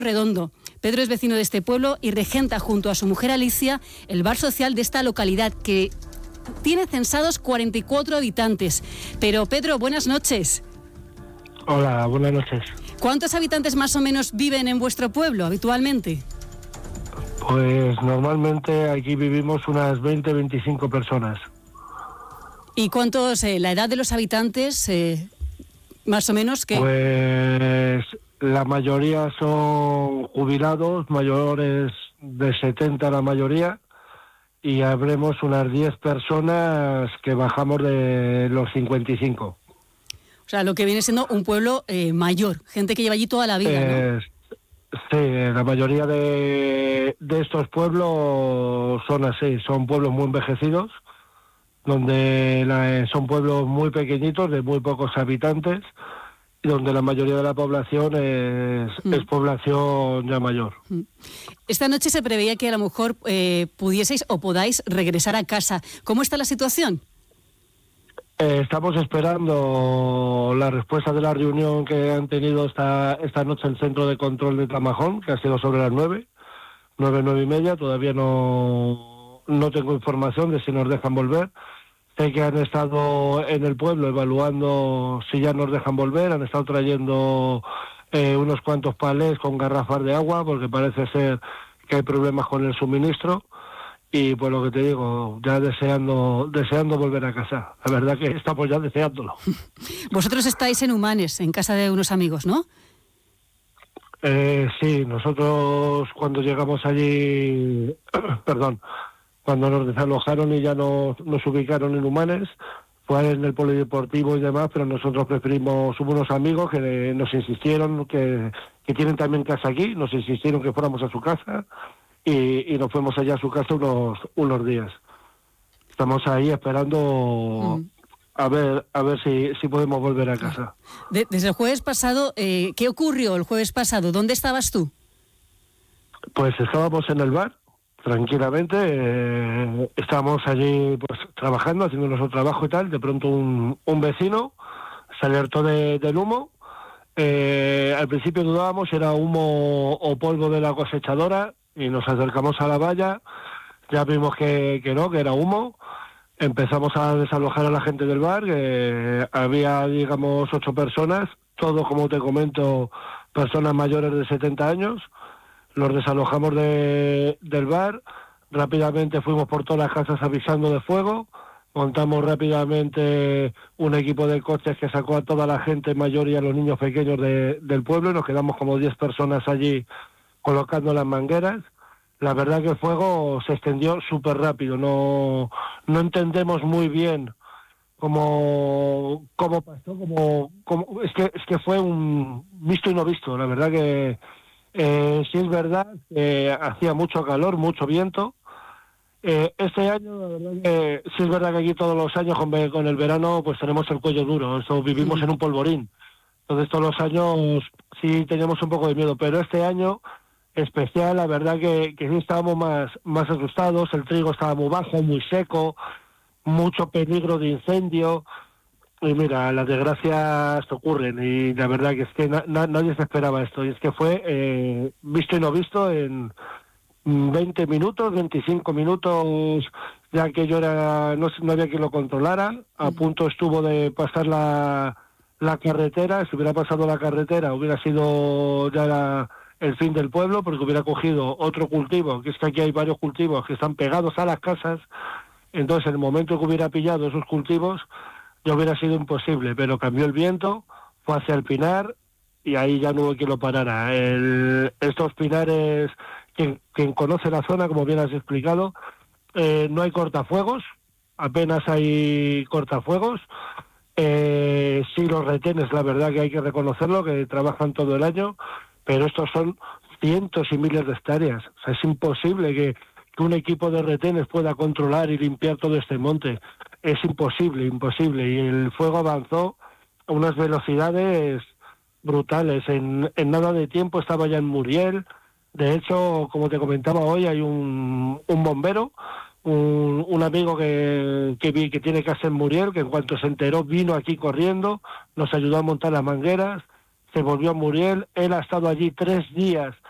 Redondo. Pedro es vecino de este pueblo y regenta junto a su mujer Alicia el bar social de esta localidad que tiene censados 44 habitantes. Pero Pedro, buenas noches. Hola, buenas noches. ¿Cuántos habitantes más o menos viven en vuestro pueblo habitualmente? Pues normalmente aquí vivimos unas 20-25 personas. ¿Y cuántos, la edad de los habitantes, más o menos? ¿Qué? Pues la mayoría son jubilados, mayores de 70 la mayoría, y habremos unas 10 personas que bajamos de los 55. O sea, lo que viene siendo un pueblo mayor, gente que lleva allí toda la vida, ¿no? Sí, la mayoría de estos pueblos son así, son pueblos muy envejecidos, donde son pueblos muy pequeñitos, de muy pocos habitantes, y donde la mayoría de la población es población ya mayor. Esta noche se preveía que a lo mejor pudieseis o podáis regresar a casa. ¿Cómo está la situación? Estamos esperando la respuesta de la reunión que han tenido esta noche el Centro de Control de Tramajón, que ha sido sobre las 9 y media. Todavía no tengo información de si nos dejan volver. Sé que han estado en el pueblo evaluando si ya nos dejan volver. Han estado trayendo unos cuantos palés con garrafas de agua, porque parece ser que hay problemas con el suministro. Y pues lo que te digo, ya deseando volver a casa. La verdad que estamos ya deseándolo. Vosotros estáis en Humanes, en casa de unos amigos, ¿no? Sí, nosotros cuando llegamos allí, cuando nos desalojaron y ya nos ubicaron en Humanes, fue en el polideportivo y demás, pero nosotros hubo unos amigos que nos insistieron, que tienen también casa aquí, nos insistieron que fuéramos a su casa. Y nos fuimos allá a su casa unos días. Estamos ahí esperando a ver si podemos volver a casa. Desde el jueves pasado, ¿qué ocurrió el jueves pasado? ¿Dónde estabas tú? Pues estábamos en el bar, tranquilamente. Estábamos allí pues trabajando, haciendo nuestro trabajo y tal. De pronto un vecino se alertó del humo. Al principio dudábamos si era humo o polvo de la cosechadora. Y nos acercamos a la valla, ya vimos que no, que era humo. Empezamos a desalojar a la gente del bar, que había, digamos, 8 personas, todos, como te comento, personas mayores de 70 años. Los desalojamos del bar, rápidamente fuimos por todas las casas avisando de fuego, montamos rápidamente un equipo de coches que sacó a toda la gente mayor y a los niños pequeños del pueblo, y nos quedamos como 10 personas allí colocando las mangueras. La verdad que el fuego se extendió súper rápido, no entendemos muy bien cómo pasó, es que fue un visto y no visto. La verdad que sí es verdad que hacía mucho calor, mucho viento. Este año, la verdad que sí es verdad que aquí todos los años con el verano pues tenemos el cuello duro, eso vivimos en un polvorín. Entonces todos los años sí teníamos un poco de miedo, pero este año especial, la verdad que sí estábamos más asustados. El trigo estaba muy bajo, muy seco, mucho peligro de incendio, y mira, las desgracias ocurren, y la verdad que es que nadie se esperaba esto, y es que fue visto y no visto en 20 minutos, 25 minutos, ya que no había quien lo controlara. A punto estuvo de pasar la carretera. Si hubiera pasado la carretera hubiera sido ya el fin del pueblo, porque hubiera cogido otro cultivo, que es que aquí hay varios cultivos que están pegados a las casas. Entonces, en el momento que hubiera pillado esos cultivos, ya hubiera sido imposible, pero cambió el viento, fue hacia el pinar, y ahí ya no hubo quien lo parara. Estos pinares, quien conoce la zona, como bien has explicado, no hay cortafuegos, apenas hay cortafuegos. Sí, los retenes, la verdad que hay que reconocerlo, que trabajan todo el año, pero estos son cientos y miles de hectáreas. O sea, es imposible que un equipo de retenes pueda controlar y limpiar todo este monte. Es imposible. Y el fuego avanzó a unas velocidades brutales. En nada de tiempo estaba ya en Muriel. De hecho, como te comentaba hoy, hay un bombero, un amigo que tiene casa en Muriel, que en cuanto se enteró vino aquí corriendo, nos ayudó a montar las mangueras, se volvió a Muriel. Él ha estado allí 3 días